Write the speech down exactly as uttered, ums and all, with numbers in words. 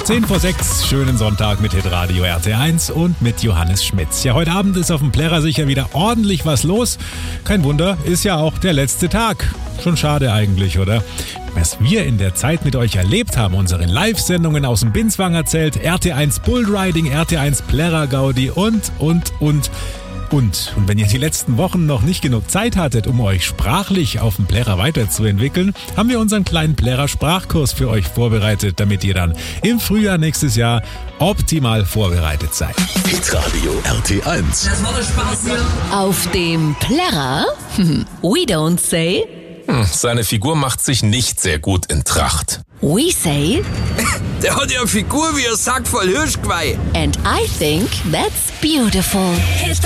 zehn vor sechs, schönen Sonntag mit Hitradio R T eins und mit Johannes Schmitz. Ja, heute Abend ist auf dem Plärrer sicher wieder ordentlich was los. Kein Wunder, ist ja auch der letzte Tag. Schon schade eigentlich, oder? Was wir in der Zeit mit euch erlebt haben, unsere Live-Sendungen aus dem Binswanger Zelt, R T eins Bullriding, R T eins Plärrer Gaudi und, und, und... Und, und wenn ihr die letzten Wochen noch nicht genug Zeit hattet, um euch sprachlich auf dem Plärrer weiterzuentwickeln, haben wir unseren kleinen Plärrer Sprachkurs für euch vorbereitet, damit ihr dann im Frühjahr nächstes Jahr optimal vorbereitet seid. Hitradio R T eins. Das war der Spaß hier. Auf dem Plärrer? We don't say. Hm, seine Figur macht sich nicht sehr gut in Tracht. We say. Der hat ja eine Figur wie ein Sack voll Hirschgeweih. And I think that's beautiful.